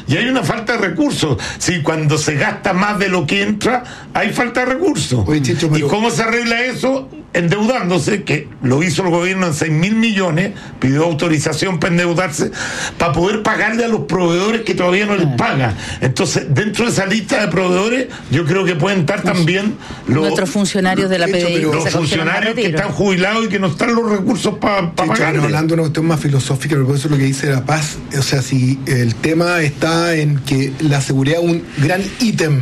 y hay una falta de recursos. Sí, cuando se gasta más de lo que entra, hay falta de recursos. Oye, Chicho, pero... ¿Y cómo se arregla eso? Endeudándose, que lo hizo el gobierno en 6.000 millones, pidió autorización para endeudarse, para poder pagarle a los proveedores que todavía no les pagan. Entonces, dentro de esa lista de proveedores, yo creo que pueden estar también nuestros funcionarios de la PDI, los funcionarios que están jubilados y que no están los recursos para pagarle. Hablando de una cuestión más filosófica, pero por eso lo que dice La Paz, o sea, si el tema está en que la seguridad es un gran ítem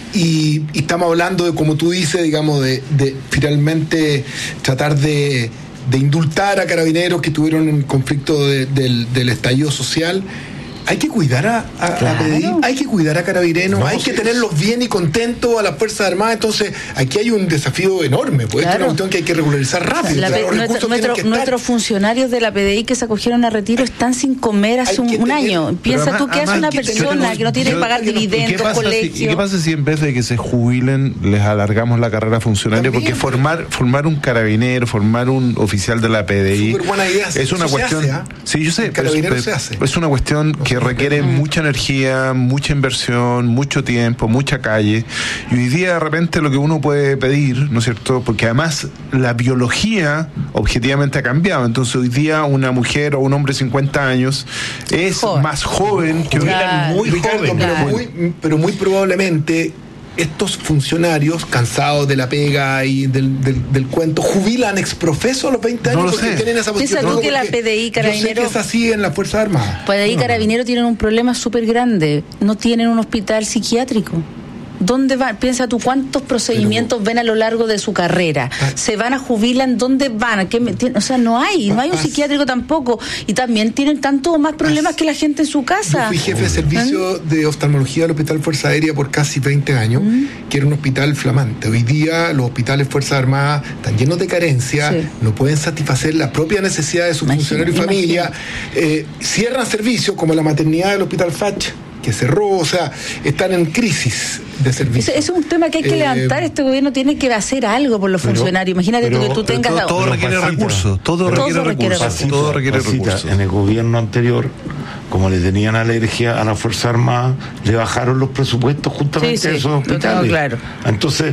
y estamos hablando de, como tú dices, digamos, de finalmente tratar de indultar a carabineros que tuvieron un conflicto del estallido social. Hay que cuidar a PDI, hay que cuidar a carabineros, hay que tenerlos bien y contentos a las Fuerzas Armadas. Entonces, aquí hay un desafío enorme, porque esto es una cuestión que hay que regularizar rápido. Nuestros funcionarios de la PDI que se acogieron a retiro están sin comer hace un año. Piensa tú que hace una persona que no tiene que pagar dividendos, colegios. ¿Y qué pasa si en vez de que se jubilen les alargamos la carrera funcionaria? Porque formar un carabinero, formar un oficial de la PDI es una cuestión. Sí, yo sé, pero es una cuestión que requiere mucha energía, mucha inversión, mucho tiempo, mucha calle, y hoy día de repente lo que uno puede pedir, ¿no es cierto? Porque además la biología objetivamente ha cambiado, entonces hoy día una mujer o un hombre de 50 años es más joven que muy joven, pero muy probablemente estos funcionarios cansados de la pega y del cuento jubilan exprofeso a los 20 años porque tienen esa posición. Piensa tú que la PDI Carabinero, yo sé que es así en las Fuerzas Armadas. PDI Carabinero tienen un problema súper grande, no tienen un hospital psiquiátrico. ¿Dónde van? Piensa tú cuántos procedimientos ven a lo largo de su carrera. Se van a jubilar, ¿dónde van? O sea, no hay un psiquiátrico tampoco. Y también tienen tanto más problemas que la gente en su casa. Yo fui jefe de servicio de oftalmología del Hospital Fuerza Aérea por casi 20 años, que era un hospital flamante. Hoy día los hospitales Fuerzas Armadas están llenos de carencias, no pueden satisfacer la propia necesidad de sus funcionarios y familia. Cierran servicios como la maternidad del Hospital Fach, que cerró, o sea, están en crisis de servicio. Es un tema que hay que levantar. Este gobierno tiene que hacer algo por los funcionarios. Imagínate tú que tú tengas... Todo requiere recursos. Todo requiere recursos. En el gobierno anterior, como le tenían alergia a la Fuerza Armada, le bajaron los presupuestos justamente a esos hospitales. Claro. Entonces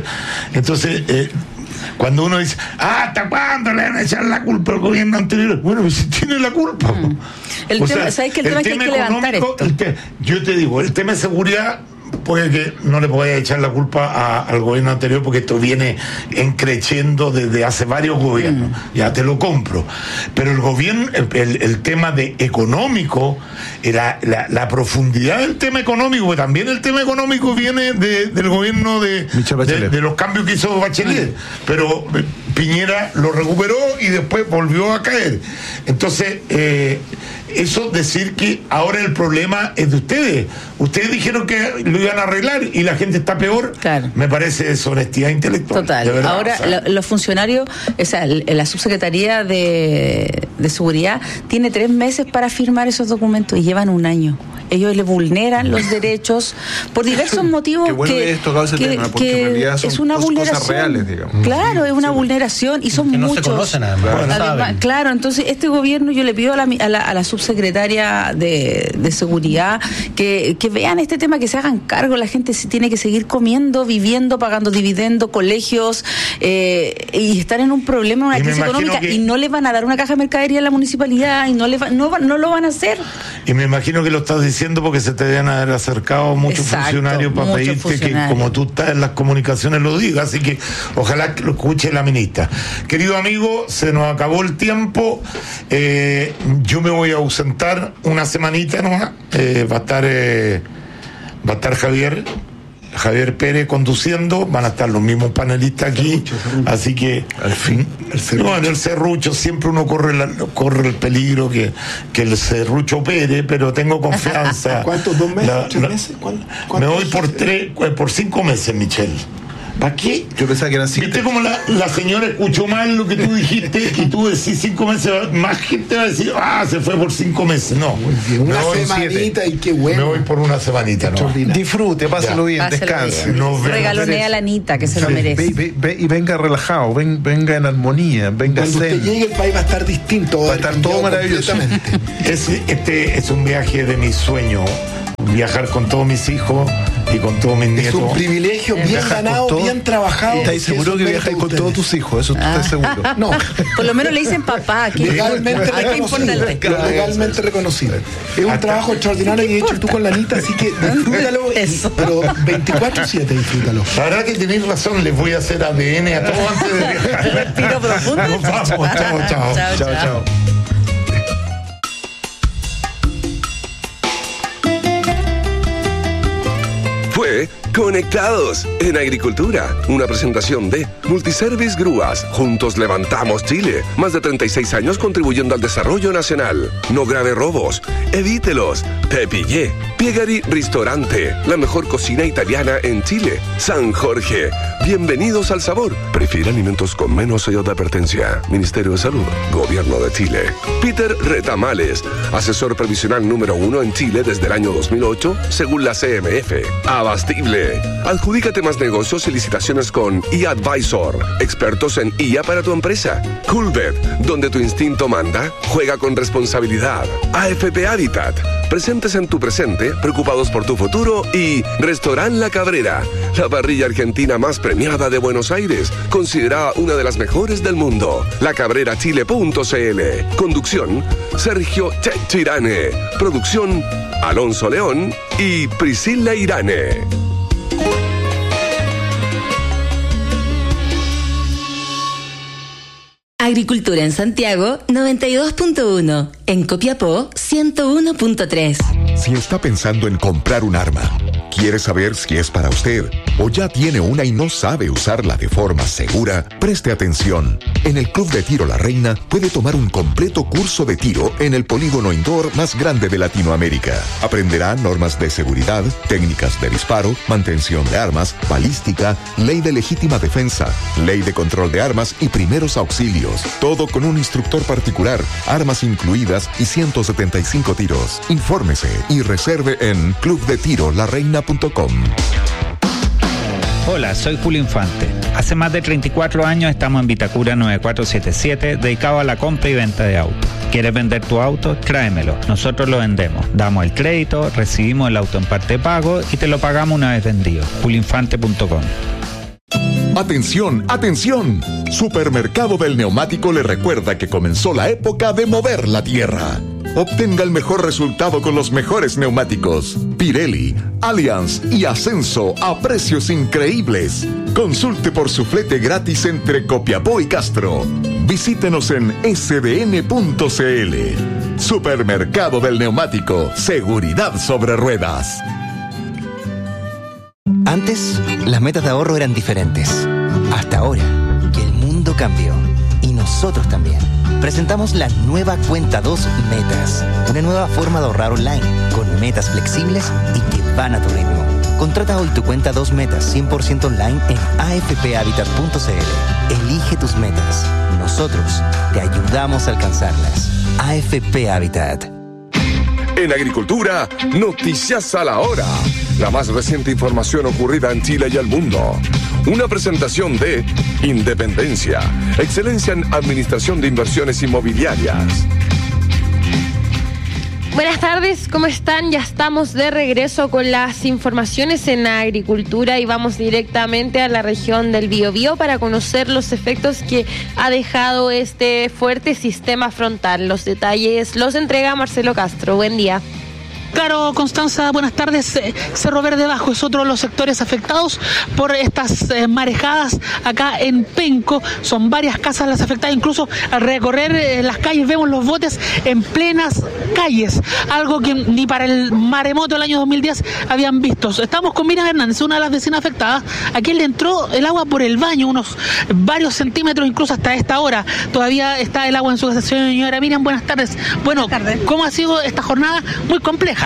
cuando uno dice, ¿hasta cuándo le van a echar la culpa al gobierno anterior? Bueno, pues si tiene la culpa. ¿Sabes que el tema es que hay que levantar esto? Yo te digo, el tema de seguridad, puede que no le podáis echar la culpa al gobierno anterior, porque esto viene encreciendo desde hace varios gobiernos. Ya te lo compro. Pero el gobierno, el tema de económico, la profundidad del tema económico, porque también el tema económico viene del gobierno de los cambios que hizo Bachelet. Pero Piñera lo recuperó y después volvió a caer. Entonces, eso decir que ahora el problema es de ustedes. Ustedes dijeron que lo iban a arreglar y la gente está peor. Claro. Me parece deshonestidad intelectual. Total. Verdad, ahora, los funcionarios, la subsecretaría de Seguridad tiene 3 meses para firmar esos documentos y llevan 1 año. Ellos le vulneran los derechos por diversos motivos. Qué bueno que esto causa ese tema, porque en realidad son es una vulneración. Cosas reales, digamos. Claro, es una vulneración y son que muchos. No se conocen además. Claro, entonces este gobierno, yo le pido a la subsecretaria de Seguridad que vean este tema, que se hagan cargo. La gente tiene que seguir comiendo, viviendo, pagando dividendos, colegios, y estar en un problema, una crisis económica, y no le van a dar una caja de mercadería a la municipalidad y no lo van a hacer. Y me imagino que lo estás diciendo porque se te deben haber acercado muchos funcionarios para pedirte que, como tú estás en las comunicaciones, lo digas. Así que ojalá que lo escuche la ministra. Querido amigo, se nos acabó el tiempo. Yo me voy a ausentar una semanita nomás. Va a estar Javier Pérez conduciendo, van a estar los mismos panelistas aquí, así que al fin el serrucho, siempre uno corre el peligro que el serrucho opere, pero tengo confianza. ¿Cuántos? 2 meses? 3 meses? Me voy por 5 meses, Michelle. ¿Para qué? Yo pensaba que eran 7. ¿Viste cómo la señora escuchó mal lo que tú dijiste y tú decís 5 meses? Más gente va a decir, se fue por 5 meses. No. Una semanita y qué bueno. Me voy por una semanita, ¿no? Disfrute, páselo bien, descanse. Regalonea a la Anita, que se lo merece. Y venga relajado, venga en armonía, venga cuando zen. usted llegue, el país va a estar distinto. Va a estar todo maravilloso. Este es un viaje de mi sueño. viajar con todos mis hijos y con todos mis nietos. Es un privilegio bien ganado, bien trabajado. ¿Estás seguro que viajas con todos tus hijos? Eso estás seguro. No. Por lo menos le dicen papá. Legalmente reconocido. Es un trabajo extraordinario y hecho tú con la Anita, así que disfrútalo. Pero 24/7 disfrútalo. La verdad que tenéis razón, les voy a hacer ADN a todos antes de viajar. Respiro profundo. Nos vamos, chao. Fue Conectados en Agricultura, una presentación de Multiservice Grúas. Juntos levantamos Chile. Más de 36 años contribuyendo al desarrollo nacional. No grave robos, evítelos. Te pillé. Piegari Ristorante, la mejor cocina italiana en Chile. San Jorge, bienvenidos al sabor. Prefiere alimentos con menos sello de advertencia. Ministerio de Salud, Gobierno de Chile. Peter Retamales, asesor previsional número 1 en Chile desde el año 2008, según la CMF. Abastible. Adjudícate más negocios y licitaciones con eAdvisor, expertos en IA para tu empresa. Coolbet, donde tu instinto manda, juega con responsabilidad. AFP Habitat, presentes en tu presente, preocupados por tu futuro. Y Restaurant La Cabrera, la parrilla argentina más premiada de Buenos Aires, considerada una de las mejores del mundo. lacabrerachile.cl. Conducción, Sergio Checho Irane. Producción, Alonso León y Priscila Irane. Agricultura en Santiago 92.1, en Copiapó 101.3. Si está pensando en comprar un arma, quiere saber si es para usted o ya tiene una y no sabe usarla de forma segura, preste atención. En el Club de Tiro La Reina puede tomar un completo curso de tiro en el polígono indoor más grande de Latinoamérica. Aprenderá normas de seguridad, técnicas de disparo, mantención de armas, balística, ley de legítima defensa, ley de control de armas y primeros auxilios. Todo con un instructor particular, armas incluidas y 175 tiros. Infórmese y reserve en clubdetirolareina.com. Hola, soy Julio Infante. Hace más de 34 años estamos en Vitacura 9477, dedicado a la compra y venta de autos. ¿Quieres vender tu auto? Tráemelo. Nosotros lo vendemos. Damos el crédito, recibimos el auto en parte de pago y te lo pagamos una vez vendido. julioinfante.com. ¡Atención, atención! Supermercado del Neumático le recuerda que comenzó la época de mover la tierra. Obtenga el mejor resultado con los mejores neumáticos. Pirelli, Allianz y Ascenso a precios increíbles. Consulte por su flete gratis entre Copiapó y Castro. Visítenos en sdn.cl. Supermercado del Neumático. Seguridad sobre ruedas. Antes, las metas de ahorro eran diferentes. Hasta ahora, que el mundo cambió. Y nosotros también. Presentamos la nueva Cuenta 2 Metas. Una nueva forma de ahorrar online, con metas flexibles y que van a tu ritmo. Contrata hoy tu Cuenta 2 Metas 100% online en afphabitat.cl. Elige tus metas. Nosotros te ayudamos a alcanzarlas. AFP Habitat. En Agricultura, noticias a la hora. La más reciente información ocurrida en Chile y el mundo. Una presentación de Independencia, excelencia en administración de inversiones inmobiliarias. Buenas tardes, ¿cómo están? Ya estamos de regreso con las informaciones en Agricultura y vamos directamente a la región del Biobío para conocer los efectos que ha dejado este fuerte sistema frontal. Los detalles los entrega Marcelo Castro. Buen día. Claro, Constanza, buenas tardes. Cerro Verde Bajo es otro de los sectores afectados por estas marejadas acá en Penco. Son varias casas las afectadas, incluso al recorrer las calles vemos los botes en plenas calles, algo que ni para el maremoto del año 2010 habían visto. Estamos con Miriam Hernández, una de las vecinas afectadas. Aquí le entró el agua por el baño, varios centímetros, incluso hasta esta hora. Todavía está el agua en su casa. Señora Miriam, buenas tardes. Bueno, buenas tardes. ¿Cómo ha sido esta jornada? Muy compleja.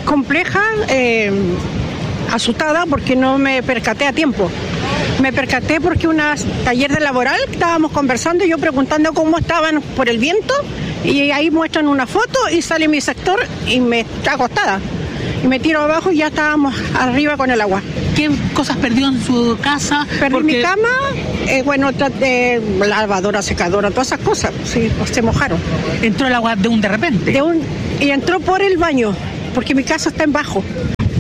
Asustada porque no me percaté a tiempo. Me percaté porque un taller de laboral, estábamos conversando y yo preguntando cómo estaban por el viento y ahí muestran una foto y sale mi sector y me está acostada. Y me tiro abajo y ya estábamos arriba con el agua. ¿Qué cosas perdió en su casa? Perdí mi cama, lavadora, secadora, todas esas cosas, sí, pues se mojaron. ¿Entró el agua de repente? Y entró por el baño, porque mi casa está en bajo.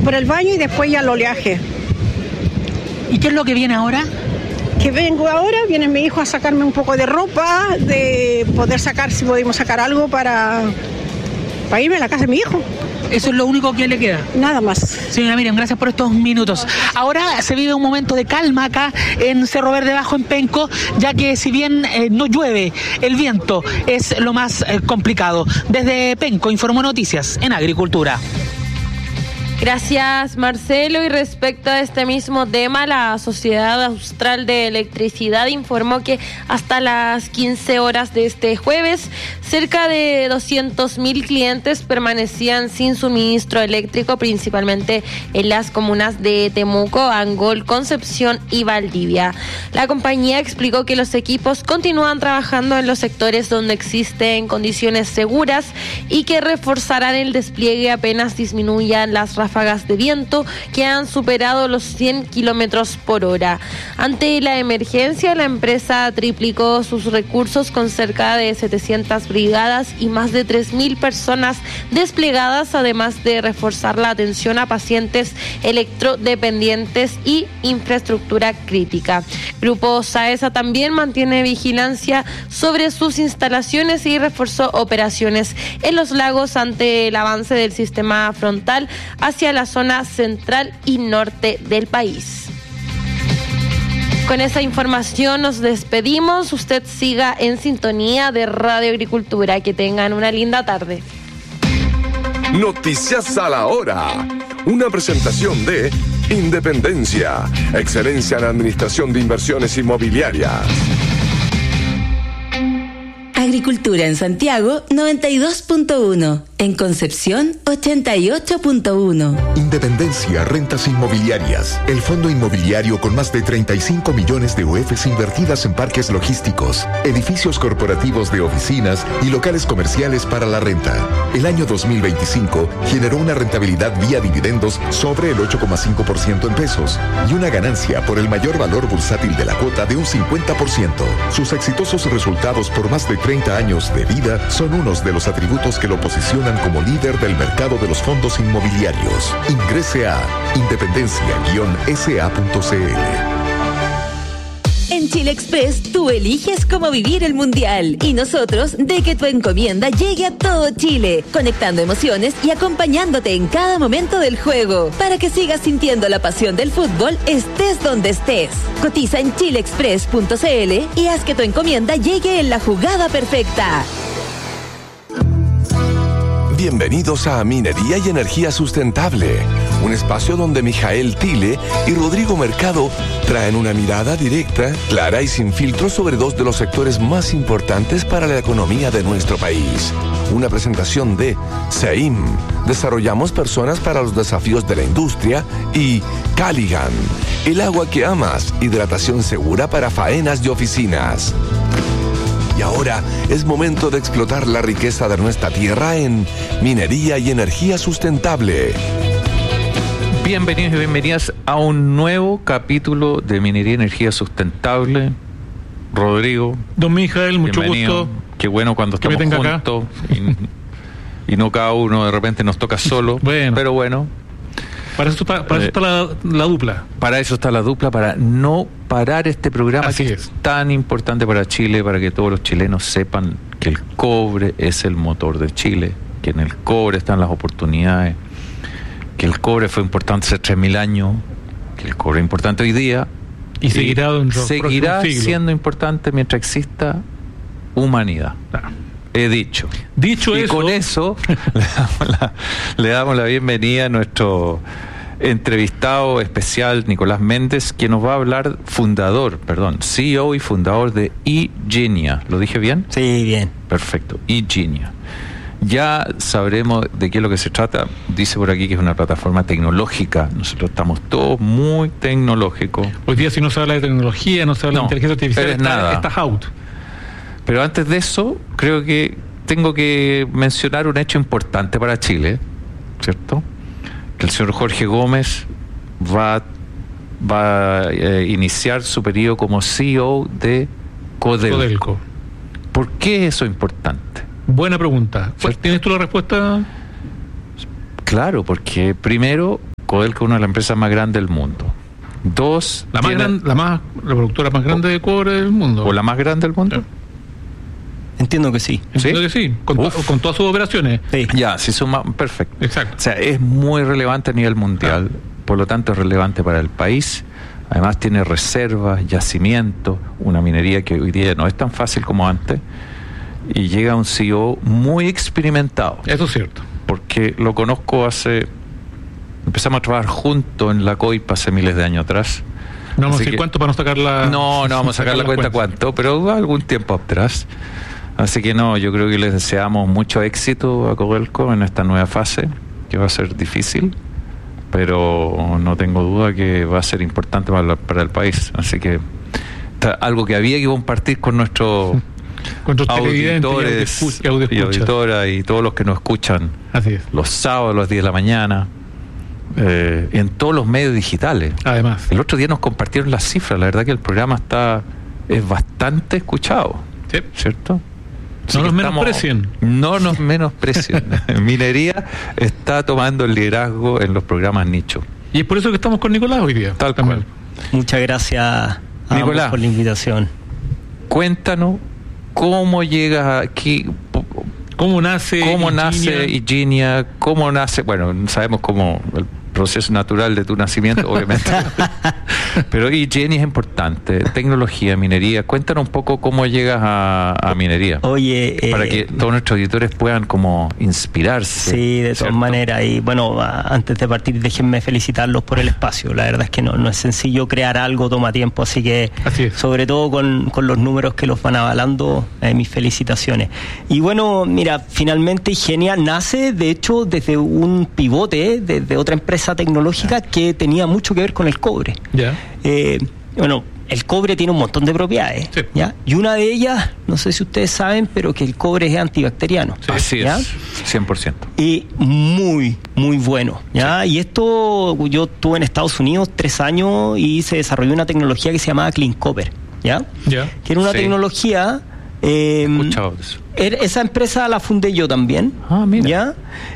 por el baño y después ya el oleaje. ¿Y qué es lo que viene ahora? Que vengo ahora, viene mi hijo a sacarme un poco de ropa, de poder sacar, si podemos sacar algo para irme a la casa de mi hijo. ¿Eso es lo único que le queda? Nada más. Señora Miriam, gracias por estos minutos. Ahora se vive un momento de calma acá en Cerro Verde Bajo, en Penco, ya que si bien no llueve, el viento es lo más complicado. Desde Penco informó Noticias en Agricultura. Gracias, Marcelo. Y respecto a este mismo tema, la Sociedad Austral de Electricidad informó que hasta las 15 horas de este jueves, cerca de 200.000 clientes permanecían sin suministro eléctrico, principalmente en las comunas de Temuco, Angol, Concepción y Valdivia. La compañía explicó que los equipos continúan trabajando en los sectores donde existen condiciones seguras y que reforzarán el despliegue apenas disminuyan las ráfagas de viento que han superado los 100 kilómetros por hora. Ante la emergencia, la empresa triplicó sus recursos con cerca de 700 brigadas y más de 3.000 personas desplegadas, además de reforzar la atención a pacientes electrodependientes y infraestructura crítica. Grupo Saesa también mantiene vigilancia sobre sus instalaciones y reforzó operaciones en los lagos ante el avance del sistema frontal hacia la zona central y norte del país. Con esa información nos despedimos. Usted siga en sintonía de Radio Agricultura. Que tengan una linda tarde. Noticias a la hora. Una presentación de Independencia. Excelencia en administración de inversiones inmobiliarias. Agricultura en Santiago 92.1, en Concepción 88.1. Independencia Rentas Inmobiliarias, el fondo inmobiliario con más de 35 millones de UFs invertidas en parques logísticos, edificios corporativos de oficinas y locales comerciales para la renta. El año 2025 generó una rentabilidad vía dividendos sobre el 8,5% en pesos y una ganancia por el mayor valor bursátil de la cuota de un 50%. Sus exitosos resultados por más de 30 años de vida son unos de los atributos que lo posicionan como líder del mercado de los fondos inmobiliarios. Ingrese a independencia-sa.cl. En Chile Express, tú eliges cómo vivir el Mundial y nosotros de que tu encomienda llegue a todo Chile, conectando emociones y acompañándote en cada momento del juego, para que sigas sintiendo la pasión del fútbol estés donde estés. Cotiza en chileexpress.cl y haz que tu encomienda llegue en la jugada perfecta. Bienvenidos a Minería y Energía Sustentable, un espacio donde Mijael Tile y Rodrigo Mercado traen una mirada directa, clara y sin filtro sobre dos de los sectores más importantes para la economía de nuestro país. Una presentación de SEIM, Desarrollamos Personas para los Desafíos de la Industria, y Caligan, el agua que amas, hidratación segura para faenas y oficinas. Y ahora es momento de explotar la riqueza de nuestra tierra en Minería y Energía Sustentable. Bienvenidos y bienvenidas a un nuevo capítulo de Minería y Energía Sustentable. Rodrigo. Don Mijael, mucho gusto. Qué bueno cuando estamos juntos y no cada uno de repente nos toca solo. Bueno. Pero bueno. Para eso está la dupla. Para eso está la dupla, para no parar este programa. Así que es tan importante para Chile, para que todos los chilenos sepan que el cobre es el motor de Chile, que en el cobre están las oportunidades, que el cobre fue importante hace 3.000 años, que el cobre es importante hoy día y seguirá siendo importante mientras exista humanidad. He dicho. Dicho y eso. Y con eso le damos la bienvenida a nuestro entrevistado especial, Nicolás Méndez, que nos va a hablar, CEO y fundador de eGenia. ¿Lo dije bien? Sí, bien. Perfecto, eGenia. Ya sabremos de qué es lo que se trata. Dice por aquí que es una plataforma tecnológica. Nosotros estamos todos muy tecnológicos. Hoy día si no se habla de tecnología, no se habla de inteligencia artificial, está out. Pero antes de eso, creo que tengo que mencionar un hecho importante para Chile, ¿cierto? Que el señor Jorge Gómez va a iniciar su periodo como CEO de Codelco. ¿Por qué eso es importante? Buena pregunta. ¿Tienes tú la respuesta? Claro, porque primero Codelco es una de las empresas más grandes del mundo. Dos, la productora más grande de cobre del mundo. ¿O la más grande del mundo? Entiendo que sí. Entiendo que sí, con todas sus operaciones. Sí. Ya, si suma, perfecto. Exacto. O sea, es muy relevante a nivel mundial, por lo tanto es relevante para el país. Además tiene reservas, yacimientos, una minería que hoy día no es tan fácil como antes, y llega un CEO muy experimentado. Eso es cierto. Porque lo conozco empezamos a trabajar juntos en la COIP hace miles de años atrás. No vamos a decir cuánto para no sacar la... No vamos a sacar la cuenta cuánto, pero algún tiempo atrás. Así que yo creo que les deseamos mucho éxito a Codelco en esta nueva fase, que va a ser difícil, pero no tengo duda que va a ser importante para el país. Así que algo que había que compartir con nuestros auditores y auditoras y todos los que nos escuchan. Así es. Los sábados a las 10 de la mañana, en todos los medios digitales. Además, el otro día nos compartieron las cifras. La verdad que el programa es bastante escuchado. Sí. ¿Cierto? No nos menosprecien. No nos menosprecien. Minería está tomando el liderazgo en los programas nicho. Y es por eso que estamos con Nicolás hoy día. Tal cual. Muchas gracias a Nicolás por la invitación. Cuéntanos cómo llegas aquí. ¿Cómo nace Higienia? ¿Cómo nace? Bueno, sabemos cómo el proceso natural de tu nacimiento, obviamente. Pero Higienia es importante. Tecnología, minería. Cuéntanos un poco cómo llegas a minería. Oye, para que todos nuestros editores puedan como inspirarse. Sí, de todas maneras. Y bueno, antes de partir, déjenme felicitarlos por el espacio. La verdad es que no es sencillo crear algo, toma tiempo. Así que, sobre todo con los números que los van avalando, mis felicitaciones. Y bueno, mira, finalmente Higienia nace, de hecho, desde un pivote, desde otra empresa tecnológica que tenía mucho que ver con el cobre. Bueno, el cobre tiene un montón de propiedades, ¿ya? Y una de ellas, no sé si ustedes saben, pero que el cobre es antibacteriano. Así es, 100%. Y muy, muy bueno, ¿ya? Y esto, yo estuve en Estados Unidos 3 años y se desarrolló una tecnología que se llamaba Clean Copper, ¿ya? Que era una tecnología... esa empresa la fundé yo también. ¿Ya?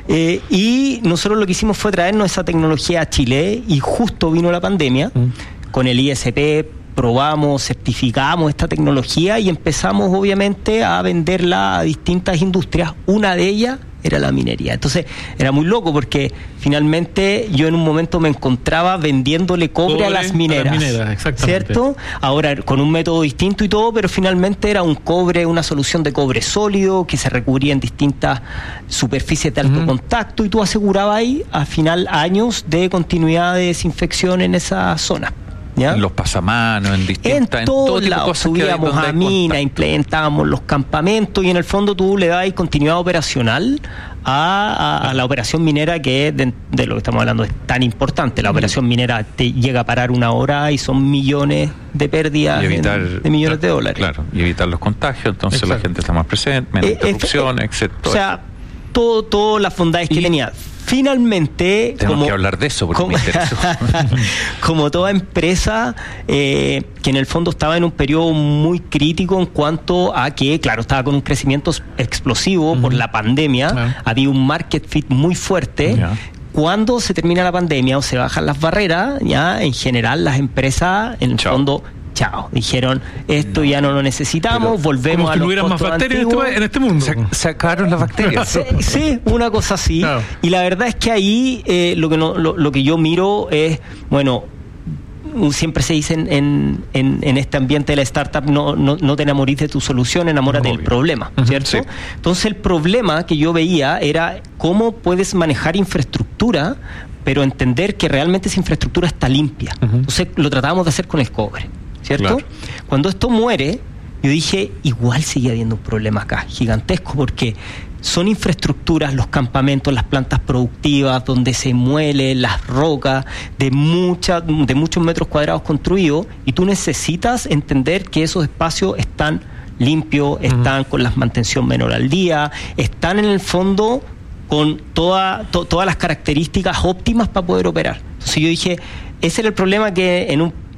Y nosotros lo que hicimos fue traernos esa tecnología a Chile y justo vino la pandemia. Con el ISP probamos, certificamos esta tecnología y empezamos obviamente a venderla a distintas industrias. Una de ellas era la minería. Entonces era muy loco porque finalmente yo en un momento me encontraba vendiéndole cobre a las mineras, ¿cierto? Ahora con un método distinto y todo, pero finalmente era una solución de cobre sólido que se recubría en distintas superficies de alto contacto y tú asegurabas ahí al final años de continuidad de desinfección en esa zona. ¿Ya? En los pasamanos, en todos lados, subíamos a mina, implementábamos los campamentos y en el fondo tú le das continuidad operacional a la operación minera que es de lo que estamos hablando es tan importante. La operación minera te llega a parar 1 hora y son millones de pérdidas de millones de dólares. Claro, y evitar los contagios, entonces la gente está más presente, menos interrupciones, etc. O sea, todas las bondades que tenía. Finalmente, tenemos que hablar de eso porque me interesó. Como toda empresa que en el fondo estaba en un periodo muy crítico en cuanto a que, claro, estaba con un crecimiento explosivo por la pandemia, había un market fit muy fuerte. Cuando se termina la pandemia o se bajan las barreras, ya en general las empresas en el fondo dijeron esto ya no lo necesitamos, volvemos a los costos más bacterias en este mundo. Sacaron las bacterias. Sí, una cosa así. Y la verdad es que ahí lo que yo miro es, bueno, siempre se dice en este ambiente de la startup, no te enamorís de tu solución, enamórate del problema, ¿cierto? Entonces el problema que yo veía era cómo puedes manejar infraestructura, pero entender que realmente esa infraestructura está limpia. Entonces lo tratábamos de hacer con el cobre, ¿cierto? Cuando esto muere, yo dije, igual sigue habiendo un problema acá, gigantesco, porque son infraestructuras, los campamentos, las plantas productivas, donde se muele las rocas de muchos metros cuadrados construidos, y tú necesitas entender que esos espacios están limpios, están con la mantención menor al día, están en el fondo con todas las características óptimas para poder operar. Entonces yo dije, ese era el problema que en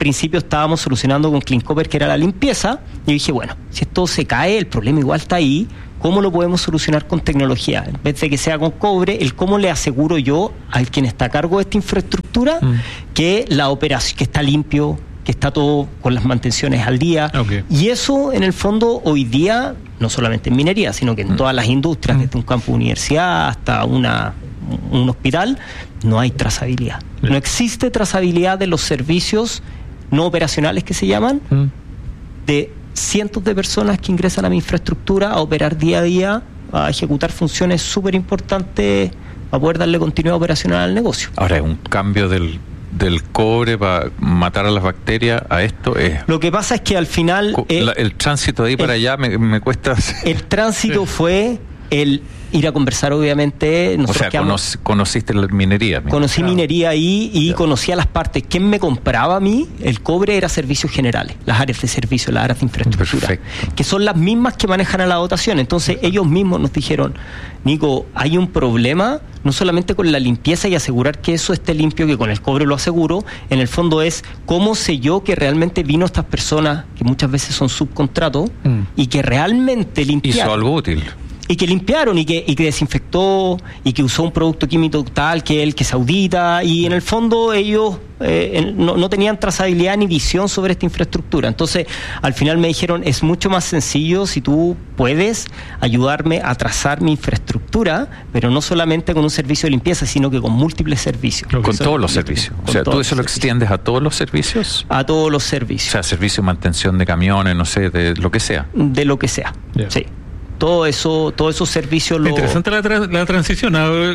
principio estábamos solucionando con Clean Copper, que era la limpieza, y dije, bueno, si esto se cae, el problema igual está ahí, ¿cómo lo podemos solucionar con tecnología? En vez de que sea con cobre, ¿cómo le aseguro yo al quien está a cargo de esta infraestructura que la operación, que está limpio, que está todo con las mantenciones al día? Okay. Y eso, en el fondo, hoy día, no solamente en minería, sino que en todas las industrias, desde un campo de universidad hasta un hospital, no hay trazabilidad. No existe trazabilidad de los servicios no operacionales, que se llaman, de cientos de personas que ingresan a mi infraestructura a operar día a día, a ejecutar funciones súper importantes para poder darle continuidad operacional al negocio. Ahora, es un cambio del cobre para matar a las bacterias a esto es... Lo que pasa es que al final... el tránsito de ahí para allá me cuesta... El tránsito fue el ir a conversar, obviamente. O sea, conociste la minería. Conocí minería ahí y conocía las partes. ¿Quién me compraba a mí? El cobre era servicios generales, las áreas de servicio, las áreas de infraestructura. Perfecto. Que son las mismas que manejan a la dotación. Entonces ellos mismos nos dijeron, Nico, hay un problema, no solamente con la limpieza y asegurar que eso esté limpio, que con el cobre lo aseguro, en el fondo es cómo sé yo que realmente vino estas personas, que muchas veces son subcontratos, y que realmente limpiaron. Hizo algo útil. Y que limpiaron y que desinfectó y que usó un producto químico tal que el que se audita, y en el fondo ellos no tenían trazabilidad ni visión sobre esta infraestructura. Entonces al final me dijeron, es mucho más sencillo si tú puedes ayudarme a trazar mi infraestructura, pero no solamente con un servicio de limpieza, sino que con múltiples servicios. Con todos los servicios. O sea, ¿tú eso lo extiendes a todos los servicios? A todos los servicios. O sea, servicio de mantención de camiones, no sé, de lo que sea. De lo que sea, sí. Todos esos servicios... Interesante la transición.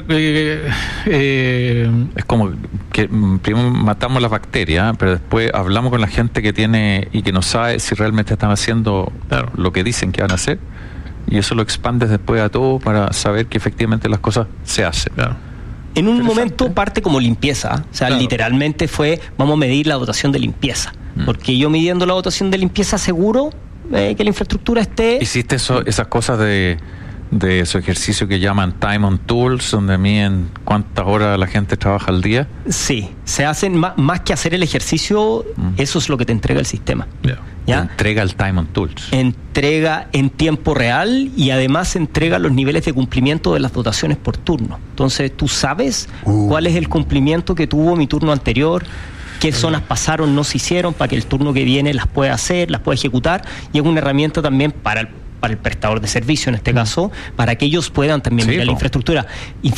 Es como que primero matamos las bacterias, pero después hablamos con la gente que tiene y que no sabe si realmente están haciendo lo que dicen que van a hacer, y eso lo expandes después a todo para saber que efectivamente las cosas se hacen. Claro. En un momento parte como limpieza, o sea, literalmente fue, vamos a medir la dotación de limpieza, porque yo midiendo la dotación de limpieza seguro que la infraestructura esté... ¿Hiciste esas cosas de esos ejercicios que llaman Time on Tools, donde miden cuántas horas la gente trabaja al día? Sí, se hacen más que hacer el ejercicio, eso es lo que te entrega el sistema. ¿Ya? Te entrega el Time on Tools. Entrega en tiempo real y además entrega los niveles de cumplimiento de las dotaciones por turno. Entonces tú sabes cuál es el cumplimiento que tuvo mi turno anterior, qué zonas pasaron, no se hicieron, para que el turno que viene las pueda hacer, las pueda ejecutar, y es una herramienta también para el prestador de servicio, en este caso, para que ellos puedan también mirar la infraestructura.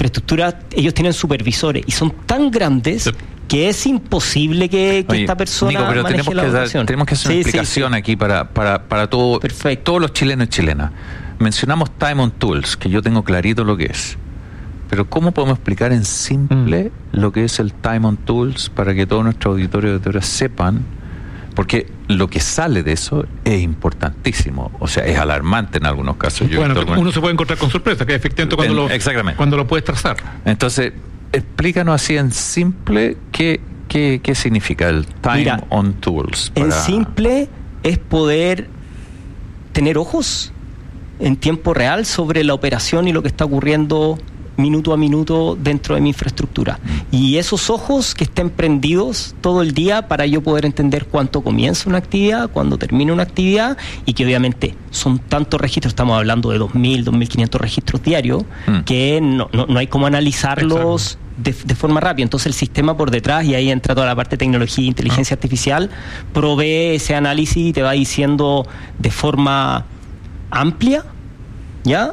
Ellos tienen supervisores y son tan grandes que es imposible que esta persona Nico, pero maneje la dotación. Tenemos que hacer una explicación aquí para todos los chilenos y chilenas. Mencionamos Time on Tools, que yo tengo clarito lo que es. Pero ¿cómo podemos explicar en simple lo que es el Time on Tools para que todo nuestro auditorio de teoría sepan? Porque lo que sale de eso es importantísimo. O sea, es alarmante en algunos casos. Uno se puede encontrar con sorpresa, que efectivamente cuando lo puedes trazar. Entonces, explícanos así en simple qué significa el Time on Tools. En simple es poder tener ojos en tiempo real sobre la operación y lo que está ocurriendo minuto a minuto dentro de mi infraestructura, y esos ojos que estén prendidos todo el día para yo poder entender cuánto comienza una actividad, cuándo termina una actividad, y que obviamente son tantos registros, estamos hablando de 2.000, 2.500 registros diarios, que no hay cómo analizarlos de forma rápida. Entonces el sistema por detrás, y ahí entra toda la parte de tecnología e inteligencia artificial, provee ese análisis y te va diciendo de forma amplia, ¿ya?,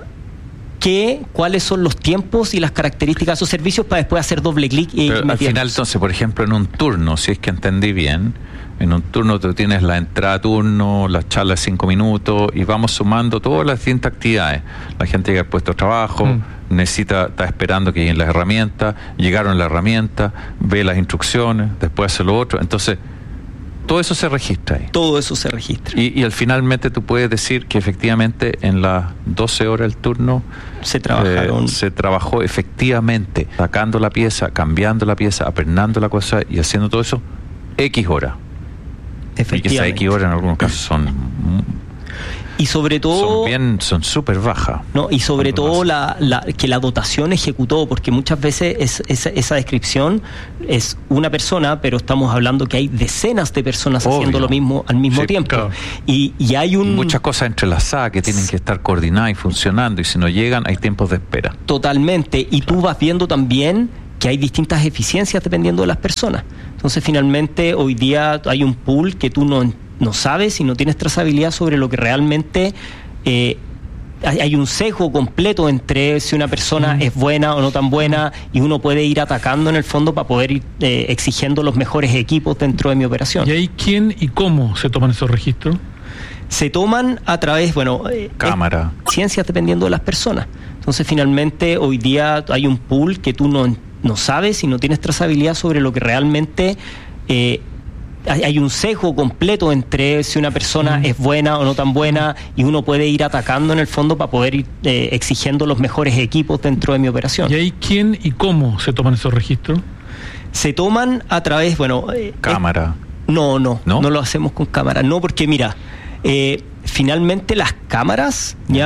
cuáles son los tiempos y las características de esos servicios, para después hacer doble clic y al final, entonces, por ejemplo, en un turno, si es que entendí bien, en un turno tú tienes la entrada a turno, la charla de 5 minutos, y vamos sumando todas las distintas actividades. La gente llega al puesto de trabajo, está esperando que lleguen las herramientas, llegaron las herramientas, ve las instrucciones, después hace lo otro. Entonces, todo eso se registra ahí. Todo eso se registra. Y al finalmente tú puedes decir que efectivamente en las 12 horas del turno se trabajó efectivamente, sacando la pieza, cambiando la pieza, apernando la cosa y haciendo todo eso X horas. Efectivamente. Y que esas X horas en algunos casos son Y sobre todo son súper bajas. No, y sobre todo que la dotación ejecutó, porque muchas veces esa descripción es una persona, pero estamos hablando que hay decenas de personas haciendo lo mismo al mismo tiempo. Claro. Y hay muchas cosas entrelazadas que tienen que estar coordinadas y funcionando, y si no llegan hay tiempos de espera. Totalmente, y tú vas viendo también que hay distintas eficiencias dependiendo de las personas. Entonces finalmente hoy día hay un pool que tú no sabes y no tienes trazabilidad sobre lo que realmente hay un sesgo completo entre si una persona es buena o no tan buena, y uno puede ir atacando en el fondo para poder ir exigiendo los mejores equipos dentro de mi operación. ¿Y ahí quién y cómo se toman esos registros? Se toman a través, cámara, ciencias dependiendo de las personas. Entonces finalmente hoy día hay un pool que tú no sabes y no tienes trazabilidad sobre lo que realmente hay un sesgo completo entre si una persona es buena o no tan buena, y uno puede ir atacando en el fondo para poder ir exigiendo los mejores equipos dentro de mi operación. ¿Y ahí quién y cómo se toman esos registros? Se toman a través, cámara. No lo hacemos con cámara, no, porque mira, finalmente las cámaras ya